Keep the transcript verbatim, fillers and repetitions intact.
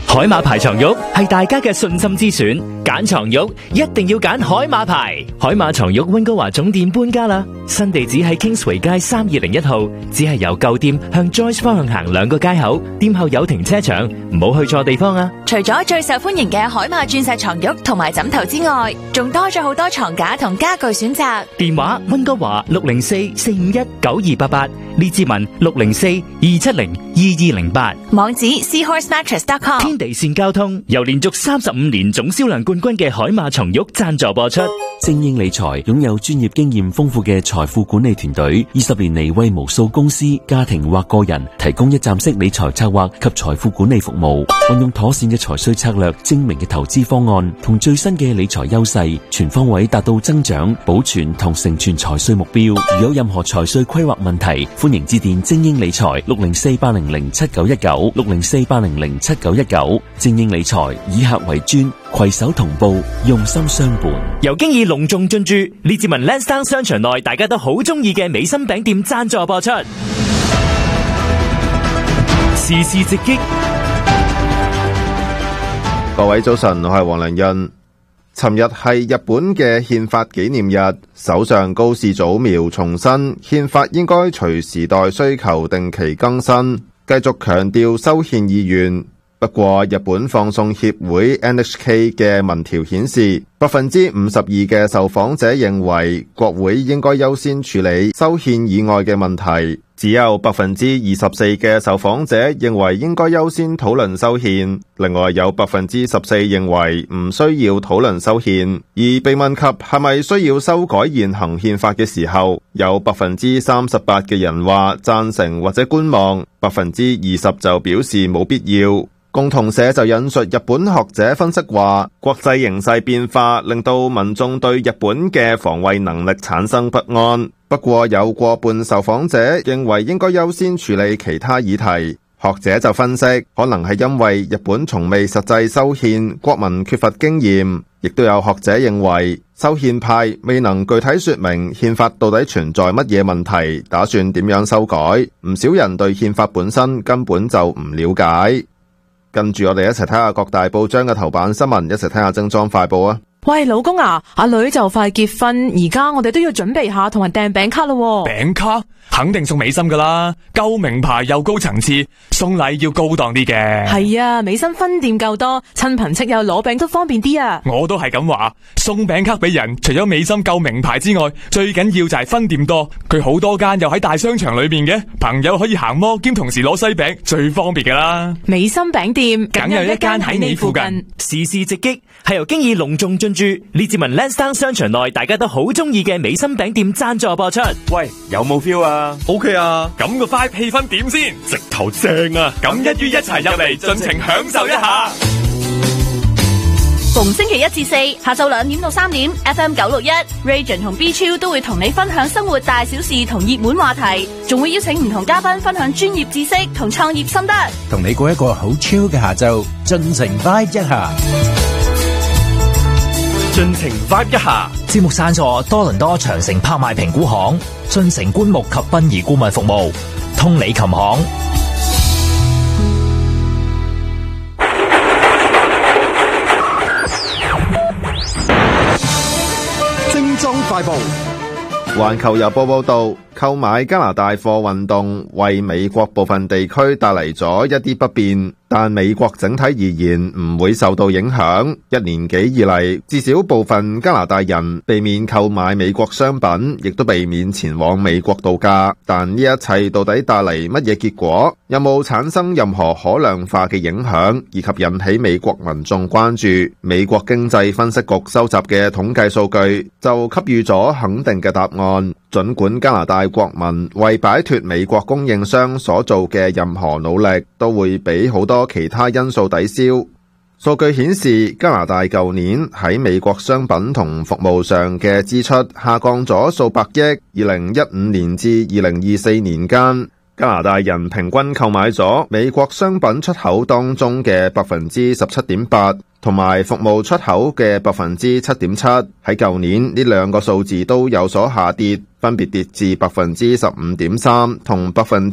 海馬牌床褥係大家嘅信心之選，揀床褥一定要揀海馬牌。海馬床褥溫哥華總店搬家啦，新地址喺 Kingsway 街三二零一號，只係由舊店向 Joyce 方向行兩個街口，店後有停車場，唔好去錯地方啊！ 除咗最受歡迎嘅海馬鑽石床褥同埋枕頭之外，仲多咗好多床架同家具選擇。 電話溫哥華六零四四五一九二八八，列治文六零四二七零二二零八， 網址 seahorse mattress dot com。 天地線交通由連續三十五年總銷量冠軍嘅海馬床褥贊助播出。 精英理財擁有專業經驗豐富嘅財富管理團隊，二十年嚟為無數公司、家庭或個人提供一站式理財策劃及財富管理服務。運用妥善嘅財稅策略、精明嘅投資方案同最新嘅理財優勢，全方位達到增長、保存同成全財稅目標。如有任何財稅規劃問題，歡迎致電精英理財六零四八零零七九一九六零四八零零七九一九。精英理財以客為尊，攜手同步，用心相伴。 由經已隆重進駐列治文 Lansdowne 商場內大家都好中意嘅美心餅店贊助播出。時事直擊， 各位早晨，我係黃良欣。尋日係日本嘅憲法紀念日，首相高市早苗重申憲法應該隨時代需求定期更新，繼續強調修憲意願。不過，日本放送協會 N H K 嘅民調顯示，百分之五十二嘅受訪者認為國會應該優先處理修憲以外嘅問題，只有百分之二十四嘅受訪者認為應該優先討論修憲，另外有百分之十四認為唔需要討論修憲。而被問及係咪需要修改現行憲法嘅時候，有百分之三十八嘅人話贊成或者觀望，百分之二十就表示冇必要。共同社就引述日本學者分析話，國際形勢變化令到民眾對日本嘅防衛能力產生不安。不過有過半受訪者認為應該優先處理其他議題。學者就分析，可能係因為日本從未實際修憲，國民缺乏經驗。亦都有學者認為，修憲派未能具體說明憲法到底存在乜嘢問題，打算點樣修改。唔少人對憲法本身根本就唔了解。跟住我哋一齊睇下各大報章嘅頭版新聞，一齊睇下精裝快報啊！ 喂，老公啊，阿女就快結婚，而家我哋都要準備下同埋訂餅卡咯。 餅卡肯定送美心噶啦，夠名牌又高層次，送禮要高檔啲嘅。 係啊，美心分店夠多，親朋戚友攞餅都方便啲啊。 我都係咁話，送餅卡俾人，除咗美心夠名牌之外，最緊要就係分店多。佢好多間又喺大商場裏邊嘅，朋友可以行摩兼同時攞西餅，最方便噶啦。 美心餅店梗有一間喺你附近。 時事直擊係由經已隆重進駐列治文 Lansdowne 商場內大家都好中意嘅美心餅店贊助播出。 喂，有冇 feel 啊 ？OK 啊，咁個 vibe 氣氛點先？直頭正啊！咁一於一齊入嚟，盡情享受一下。 逢星期一至四下晝兩點到三點 ，F M 九六一 Region 同 B 超都會同你分享生活大小事同熱門話題，仲會邀請唔同嘉賓分享專業知識同創業心得， 同你過一個好 chill 嘅下晝，盡情 vibe 一下。 盡情 vibe 一下。 節目贊助多倫多長城拍賣評估行、進城棺木及殯儀顧問服務、通理琴行。 精裝快報。環球郵報報道，購買加拿大貨運動為美國部分地區帶嚟咗一啲不便，但美國整體而言唔會受到影響。一年幾以嚟，至少部分加拿大人避免購買美國商品，亦都避免前往美國度假。但呢一切到底帶嚟乜嘢結果？有冇產生任何可量化嘅影響，以及引起美國民眾關注？美國經濟分析局收集嘅統計數據就給予咗肯定嘅答案。儘管加拿大國民為擺脫美國供應商所做嘅任何努力，都會俾好多其他因素抵消。數據顯示，加拿大舊年喺美國商品同服務上嘅支出下降咗數百億。二零一五年至二零二四年間，加拿大人平均購買咗美國商品出口當中嘅百分之十七點八，同埋服務出口嘅百分之七點七。喺舊年呢兩個數字都有所下跌，分別跌至百分之十五點三同百分